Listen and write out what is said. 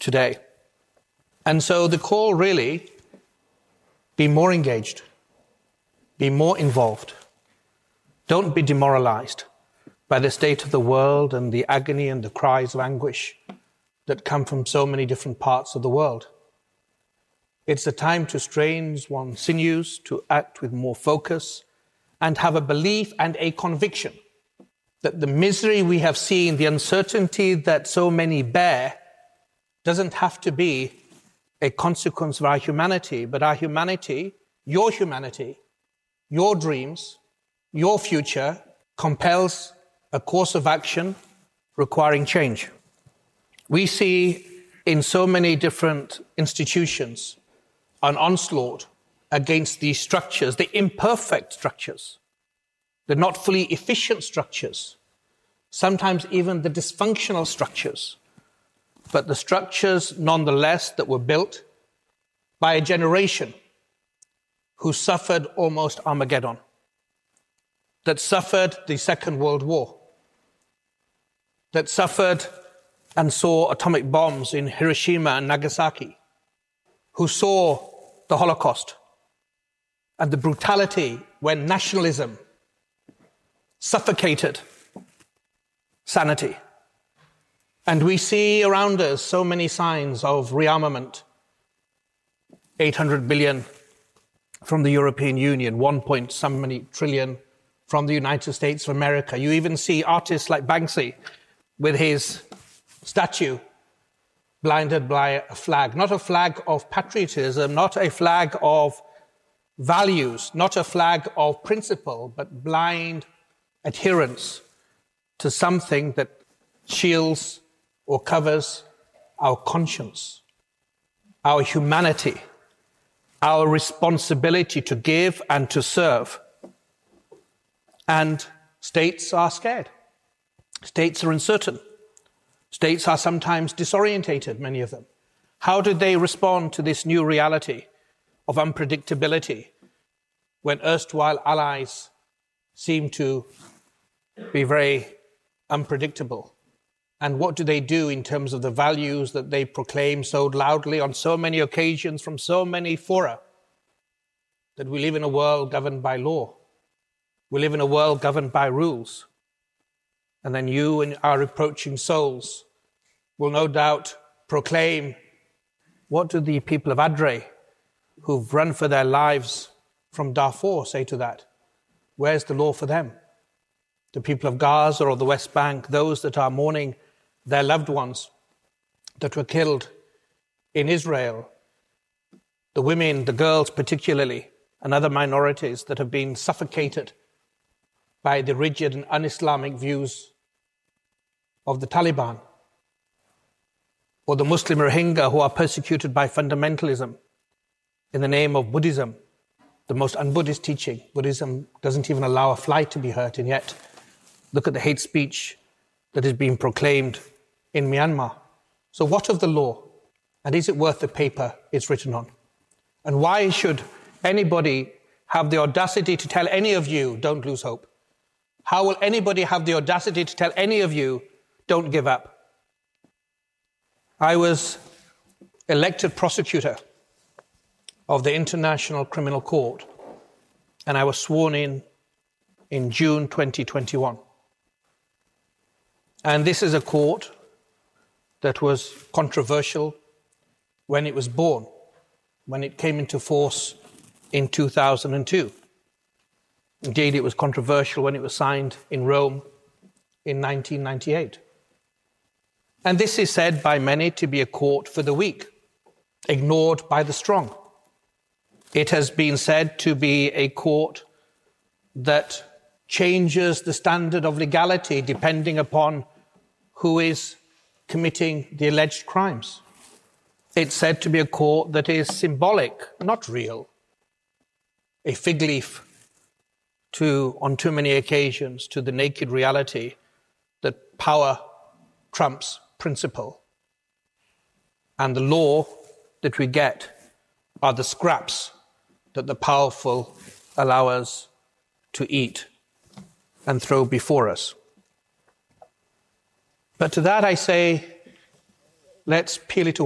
today. And so the call really, be more engaged, be more involved. Don't be demoralized by the state of the world and the agony and the cries of anguish that come from so many different parts of the world. It's a time to strain one's sinews, to act with more focus, and have a belief and a conviction that the misery we have seen, the uncertainty that so many bear, doesn't have to be a consequence of our humanity, but our humanity, your dreams, your future, compels a course of action requiring change. We see in so many different institutions an onslaught against these structures, the imperfect structures, the not fully efficient structures, sometimes even the dysfunctional structures, but the structures nonetheless that were built by a generation who suffered almost Armageddon, that suffered the Second World War, that suffered and saw atomic bombs in Hiroshima and Nagasaki, who saw the Holocaust and the brutality when nationalism suffocated sanity. And we see around us so many signs of rearmament. 800 billion from the European Union, 1 many trillion from the United States of America. You even see artists like Banksy with his statue blinded by a flag, not a flag of patriotism, not a flag of values, not a flag of principle, but blind adherence to something that shields or covers our conscience, our humanity, our responsibility to give and to serve. And states are scared. States are uncertain. States are sometimes disorientated, many of them. How do they respond to this new reality of unpredictability when erstwhile allies seem to be very unpredictable? And what do they do in terms of the values that they proclaim so loudly on so many occasions from so many fora? That we live in a world governed by law. We live in a world governed by rules. And then you and our reproaching souls will no doubt proclaim, what do the people of Adre who've run for their lives from Darfur say to that? Where's the law for them? The people of Gaza or the West Bank, those that are mourning their loved ones that were killed in Israel, the women, the girls particularly, and other minorities that have been suffocated by the rigid and un-Islamic views of the Taliban, or the Muslim Rohingya who are persecuted by fundamentalism in the name of Buddhism, the most un-Buddhist teaching. Buddhism doesn't even allow a fly to be hurt, and yet look at the hate speech that is being proclaimed in Myanmar. So what of the law? And is it worth the paper it's written on? And why should anybody have the audacity to tell any of you, don't lose hope? How will anybody have the audacity to tell any of you, don't give up? I was elected prosecutor of the International Criminal Court, and I was sworn in June 2021. And this is a court that was controversial when it was born, when it came into force in 2002. Indeed, it was controversial when it was signed in Rome in 1998. And this is said by many to be a court for the weak, ignored by the strong. It has been said to be a court that changes the standard of legality depending upon who is committing the alleged crimes. It's said to be a court that is symbolic, not real, a fig leaf on too many occasions, to the naked reality that power trumps principle. And the law that we get are the scraps that the powerful allow us to eat and throw before us. But to that I say, let's peel it away.